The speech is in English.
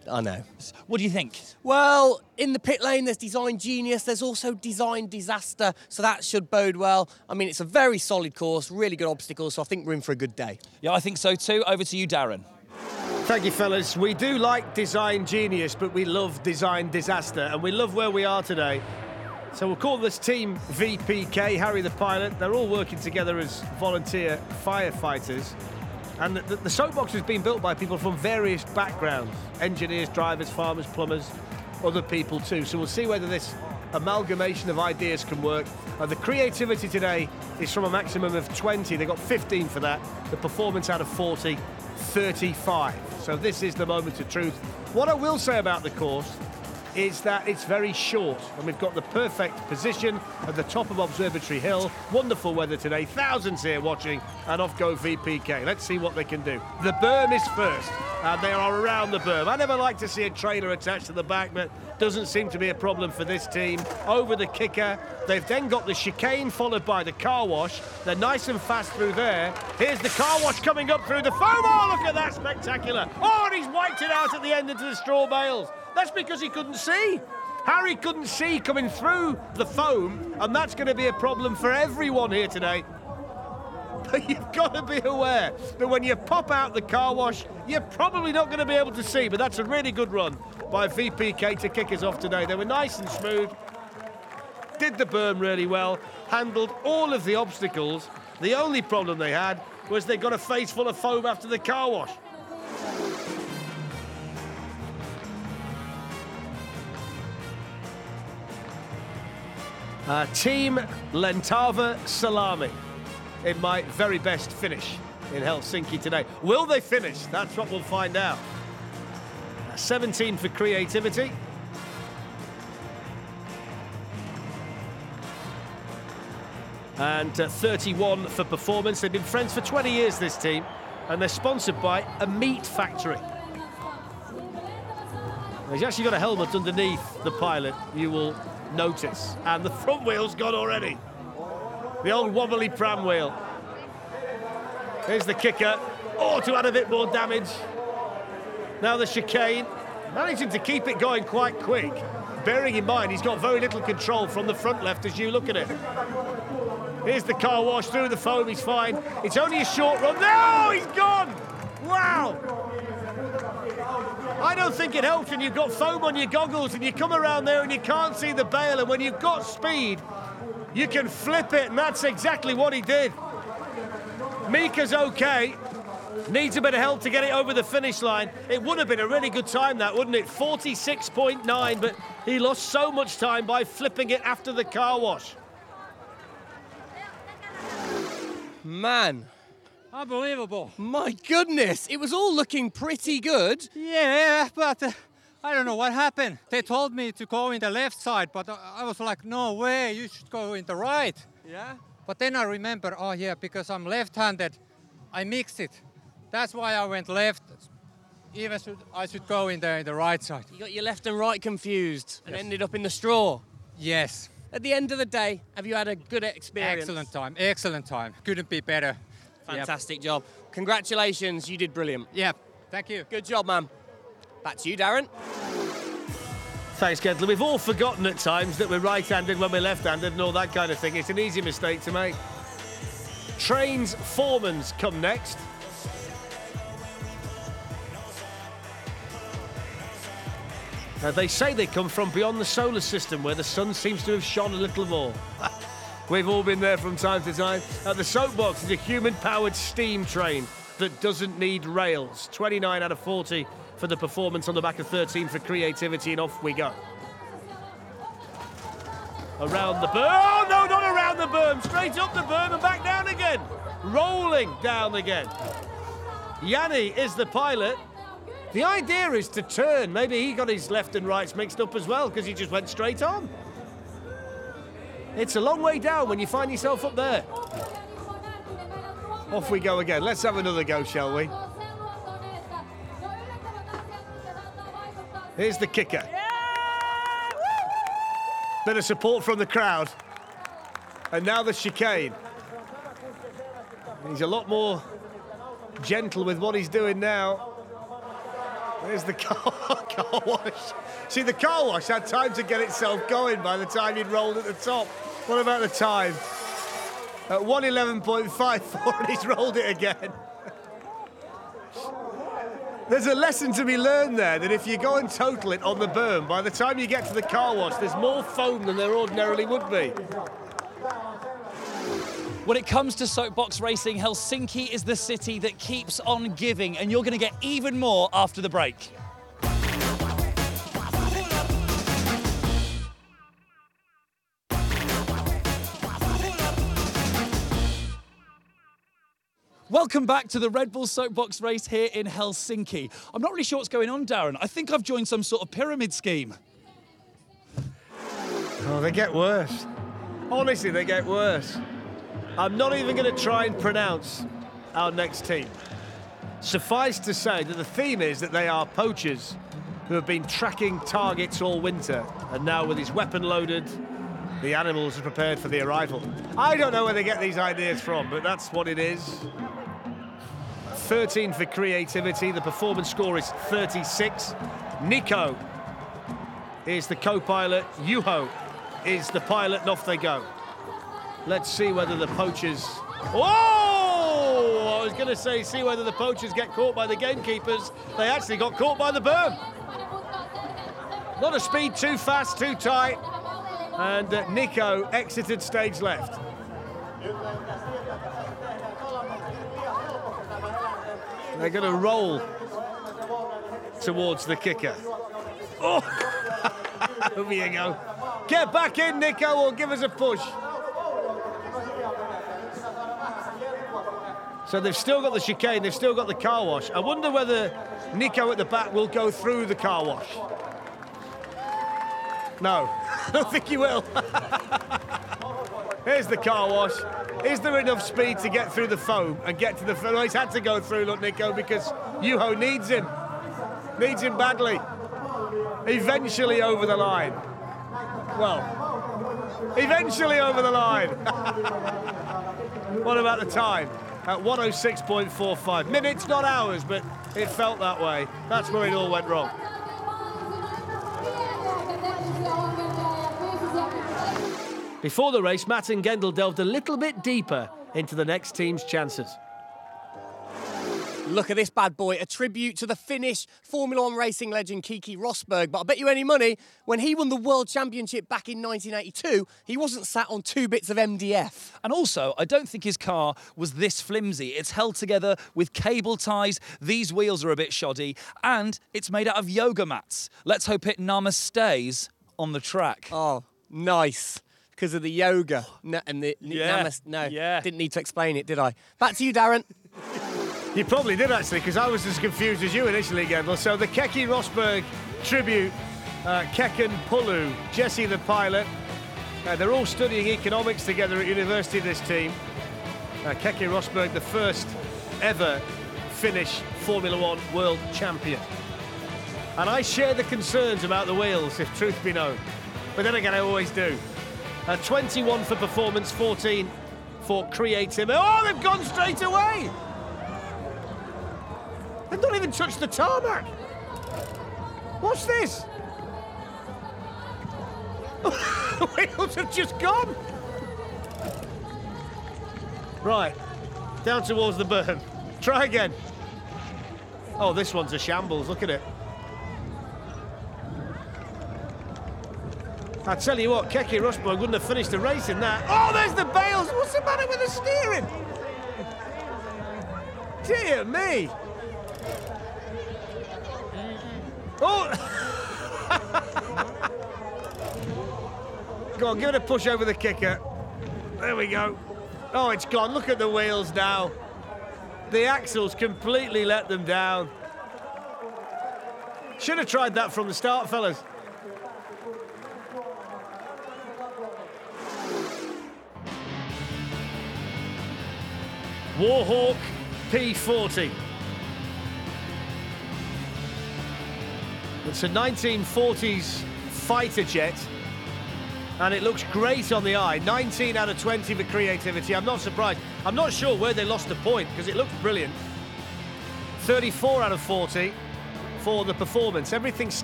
I know. What do you think? Well, in the pit lane, there's design genius. There's also design disaster, so that should bode well. I mean, it's a very solid course, really good obstacles, so I think we're in for a good day. Yeah, I think so too. Over to you, Darren. Thank you, fellas. We do like design genius, but we love design disaster, and we love where we are today. So we'll call this team VPK, Harry the pilot. They're all working together as volunteer firefighters. And the soapbox has been built by people from various backgrounds. Engineers, drivers, farmers, plumbers, other people too. So we'll see whether this amalgamation of ideas can work. The creativity today is from a maximum of 20. They got 15 for that. The performance out of 40, 35. So this is the moment of truth. What I will say about the course is that it's very short, and we've got the perfect position at the top of Observatory Hill. Wonderful weather today, thousands here watching, and off go VPK. Let's see what they can do. The berm is first, and they are around the berm. I never like to see a trailer attached to the back, but doesn't seem to be a problem for this team. Over the kicker, they've then got the chicane followed by the car wash. They're nice and fast through there. Here's the car wash coming up through the foam. Oh, look at that, spectacular. Oh, and he's wiped it out at the end into the straw bales. That's because he couldn't see. Harry couldn't see coming through the foam, and that's going to be a problem for everyone here today. But you've got to be aware that when you pop out the car wash, you're probably not going to be able to see, but that's a really good run by VPK to kick us off today. They were nice and smooth, did the berm really well, handled all of the obstacles. The only problem they had was they got a face full of foam after the car wash. Team Lentava Salami in my very best finish in Helsinki today. Will they finish? That's what we'll find out. 17 for creativity. And 31 for performance. They've been friends for 20 years, this team, and they're sponsored by a meat factory. He's actually got a helmet underneath the pilot, you will notice, and the front wheel's gone already. The old wobbly pram wheel. Here's the kicker. Oh, to add a bit more damage. Now the chicane, managing to keep it going quite quick, bearing in mind he's got very little control from the front left as you look at it. Here's the car wash through the foam, he's fine. It's only a short run. No, he's gone! Wow! I don't think it helps when you've got foam on your goggles and you come around there and you can't see the bale, and when you've got speed, you can flip it, and that's exactly what he did. Mika's okay, needs a bit of help to get it over the finish line. It would have been a really good time, that, wouldn't it? 46.9, but he lost so much time by flipping it after the car wash. Man. Unbelievable. My goodness, it was all looking pretty good. Yeah, but I don't know what happened. They told me to go in the left side, but I was like, no way, you should go in the right. Yeah? But then I remember, oh yeah, because I'm left-handed, I mixed it. That's why I went left. Even I should go in the right side. You got your left and right confused and ended up in the straw. Yes. At the end of the day, have you had a good experience? Excellent time. Couldn't be better. Fantastic job. Congratulations, you did brilliant. Yeah, thank you. Good job, man. Back to you, Darren. Thanks, Gedler. We've all forgotten at times that we're right-handed when we're left-handed and all that kind of thing. It's an easy mistake to make. Trains Foreman's come next. They say they come from beyond the solar system, where the sun seems to have shone a little more. We've all been there from time to time. The soapbox is a human-powered steam train that doesn't need rails. 29 out of 40 for the performance, on the back of 13 for creativity, and off we go. Around the berm. Oh, no, not around the berm. Straight up the berm and back down again. Rolling down again. Yanni is the pilot. The idea is to turn. Maybe he got his left and rights mixed up as well, because he just went straight on. It's a long way down when you find yourself up there. Off we go again. Let's have another go, shall we? Here's the kicker. Bit of support from the crowd. And now the chicane. He's a lot more gentle with what he's doing now. There's the car wash. See, the car wash had time to get itself going by the time he'd rolled at the top. What about the time? At 1:11.54, and he's rolled it again. There's a lesson to be learned there, that if you go and total it on the berm, by the time you get to the car wash, there's more foam than there ordinarily would be. When it comes to soapbox racing, Helsinki is the city that keeps on giving, and you're going to get even more after the break. Welcome back to the Red Bull Soapbox race here in Helsinki. I'm not really sure what's going on, Darren. I think I've joined some sort of pyramid scheme. Oh, they get worse. Honestly, they get worse. I'm not even going to try and pronounce our next team. Suffice to say that the theme is that they are poachers who have been tracking targets all winter, and now with his weapon loaded, the animals are prepared for the arrival. I don't know where they get these ideas from, but that's what it is. 13 for creativity. The performance score is 36. Nico is the co-pilot. Juho is the pilot, and off they go. Let's see whether the poachers... Oh! I was going to say, see whether the poachers get caught by the gamekeepers. They actually got caught by the berm. Not a speed too fast, too tight. And Nico exited stage left. They're going to roll towards the kicker. Oh! Over you go. Get back in, Nico, or give us a push. So they've still got the chicane, they've still got the car wash. I wonder whether Nico at the back will go through the car wash. No, I don't think he will. Here's the car wash. Is there enough speed to get through the foam and get to the foam? Well, he's had to go through, look, Nico, because Juho needs him. Needs him badly. Eventually over the line. Well, eventually over the line. What about the time? At 1:06.45. Minutes, not hours, but it felt that way. That's where it all went wrong. Before the race, Matt and Gendel delved a little bit deeper into the next team's chances. Look at this bad boy, a tribute to the Finnish Formula One racing legend Keke Rosberg. But I'll bet you any money, when he won the World Championship back in 1982, he wasn't sat on 2 bits of MDF. And also, I don't think his car was this flimsy. It's held together with cable ties, these wheels are a bit shoddy, and it's made out of yoga mats. Let's hope it namastays on the track. Oh, nice. Because of the yoga. No, and the Yeah. Didn't need to explain it, did I? Back to you, Darren. You probably did, actually, because I was as confused as you initially, Gendel. So the Keke Rosberg tribute, Kekin Pulu, Jesse the pilot. They're all studying economics together at university, this team. Keke Rosberg, the first ever Finnish Formula One world champion. And I share the concerns about the wheels, if truth be known. But then again, I always do. 21 for performance, 14 for creativity. Oh, they've gone straight away! They've not even touched the tarmac. What's this? The wheels have just gone. Right, down towards the berm. Try again. Oh, this one's a shambles, look at it. I tell you what, Keke Rosberg wouldn't have finished the race in that. Oh, there's the bales. What's the matter with the steering? Dear me. Oh! Go on, give it a push over the kicker. There we go. Oh, it's gone. Look at the wheels now. The axles completely let them down. Should have tried that from the start, fellas. Warhawk P40. It's a 1940s fighter jet, and it looks great on the eye. 19 out of 20 for creativity. I'm not surprised. I'm not sure where they lost the point, because it looks brilliant. 34 out of 40 for the performance. Everything